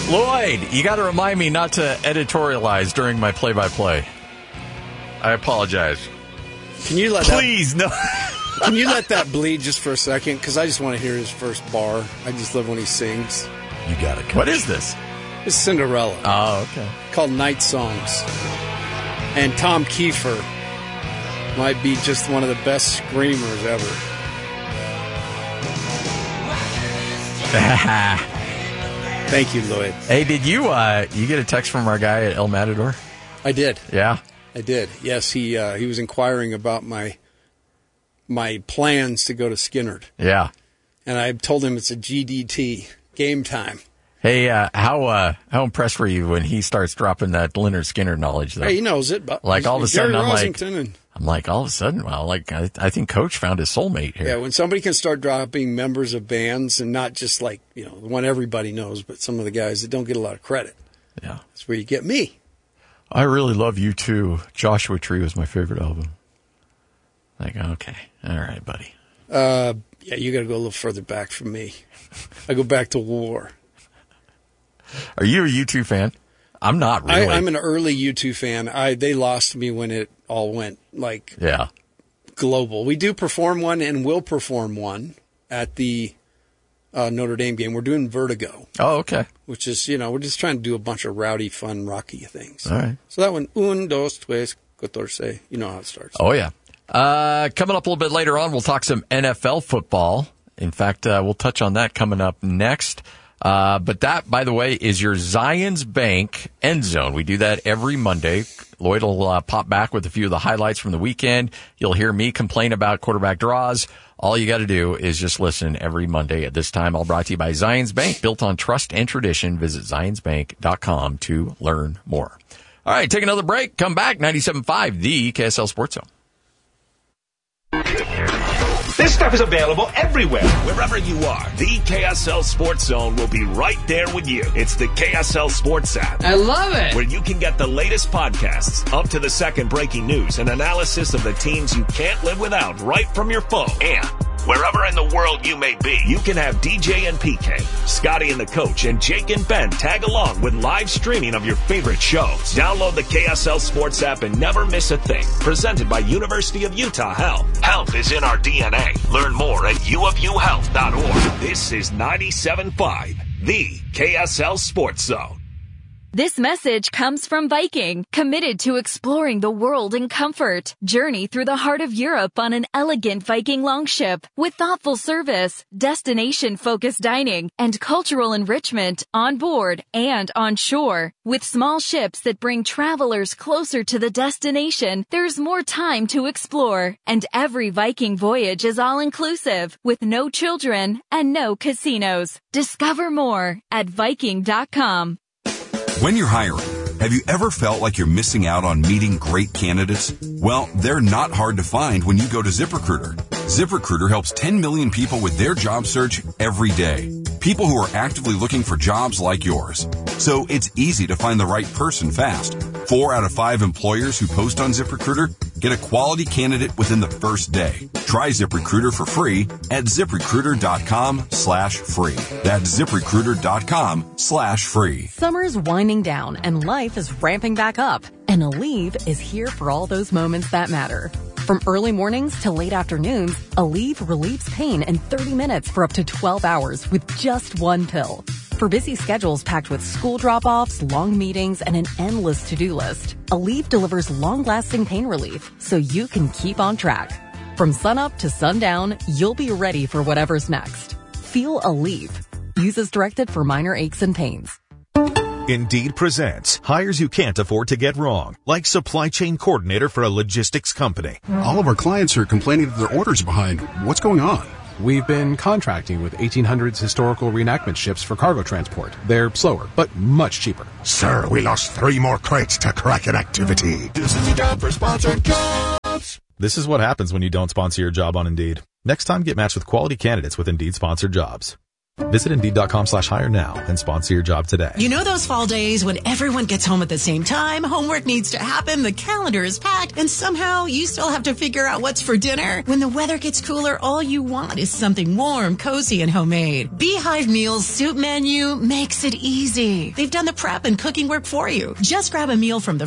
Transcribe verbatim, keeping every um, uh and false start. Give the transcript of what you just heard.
Lloyd, you got to remind me not to editorialize during my play-by-play. I apologize. Can you let Please, that, no. Can you let that bleed just for a second? Because I just want to hear his first bar. I just love when he sings. You got it. What is this? It's Cinderella. Oh, okay. Called Night Songs. And Tom Kiefer might be just one of the best screamers ever. Thank you, Lloyd. Hey, did you uh, you get a text from our guy at El Matador? I did. Yeah, I did. Yes, he uh, he was inquiring about my my plans to go to Skinnerd. Yeah, and I told him it's a G D T game time. Hey, uh, how uh, how impressed were you when he starts dropping that Leonard Skinner knowledge? Though? Hey, he knows it. But like all of a sudden, Jerry I'm Rossington like, and, I'm like, all of a sudden, well, like I, I think Coach found his soulmate here. Yeah, when somebody can start dropping members of bands and not just like you know the one everybody knows, but some of the guys that don't get a lot of credit. Yeah, that's where you get me. I really love you too. Joshua Tree was my favorite album. Like, okay, all right, buddy. Uh, yeah, you got to go a little further back from me. I go back to war. Are you a U two fan? I'm not really. I, I'm an early U two fan. I they lost me when it all went like yeah global. We do perform one and will perform one at the uh, Notre Dame game. We're doing Vertigo. Oh, okay. Which is, you know, we're just trying to do a bunch of rowdy, fun, rocky things. All right. So that one, un, dos, tres, catorce. You know how it starts. Oh, yeah. Uh, coming up a little bit later on, we'll talk some N F L football. In fact, uh, we'll touch on that coming up next. Uh, but that, by the way, is your Zions Bank End Zone. We do that every Monday. Lloyd will uh, pop back with a few of the highlights from the weekend. You'll hear me complain about quarterback draws. All you got to do is just listen every Monday at this time. All brought to you by Zions Bank, built on trust and tradition. Visit zions bank dot com to learn more. All right, take another break. Come back. ninety-seven point five, the K S L Sports Zone. This stuff is available everywhere. Wherever you are, the K S L Sports Zone will be right there with you. It's the K S L Sports app. I love it. Where you can get the latest podcasts, up to the second breaking news, and analysis of the teams you can't live without right from your phone. And wherever in the world you may be, you can have D J and P K, Scotty and the Coach, and Jake and Ben tag along with live streaming of your favorite shows. Download the K S L Sports app and never miss a thing. Presented by University of Utah Health. Health is in our D N A. Learn more at u of u health dot org. This is ninety-seven point five, the K S L Sports Zone. This message comes from Viking, committed to exploring the world in comfort. Journey through the heart of Europe on an elegant Viking longship with thoughtful service, destination-focused dining, and cultural enrichment on board and on shore. With small ships that bring travelers closer to the destination, there's more time to explore. And every Viking voyage is all-inclusive, with no children and no casinos. Discover more at viking dot com. When you're hiring, have you ever felt like you're missing out on meeting great candidates? Well, they're not hard to find when you go to ZipRecruiter. ZipRecruiter helps ten million people with their job search every day. People who are actively looking for jobs like yours. So it's easy to find the right person fast. Four out of five employers who post on ZipRecruiter get a quality candidate within the first day. Try ZipRecruiter for free at ZipRecruiter.com slash free. That's ZipRecruiter.com slash free. Summer's winding down and life is ramping back up. And Aleve is here for all those moments that matter. From early mornings to late afternoons, Aleve relieves pain in thirty minutes for up to twelve hours with just one pill. For busy schedules packed with school drop-offs, long meetings, and an endless to-do list, Aleve delivers long-lasting pain relief so you can keep on track. From sunup to sundown, you'll be ready for whatever's next. Feel Aleve. Use as directed for minor aches and pains. Indeed presents hires you can't afford to get wrong, like supply chain coordinator for a logistics company. All of our clients are complaining that their orders are behind. What's going on? We've been contracting with eighteen hundreds historical reenactment ships for cargo transport. They're slower, but much cheaper. Sir, we lost three more crates to Kraken activity. This is the job for sponsored jobs. This is what happens when you don't sponsor your job on Indeed. Next time, get matched with quality candidates with Indeed sponsored jobs. Visit Indeed.com slash hire now and sponsor your job today. You know those fall days when everyone gets home at the same time, homework needs to happen, the calendar is packed, and somehow you still have to figure out what's for dinner? When the weather gets cooler, all you want is something warm, cozy, and homemade. Beehive Meals Soup Menu makes it easy. They've done the prep and cooking work for you. Just grab a meal from the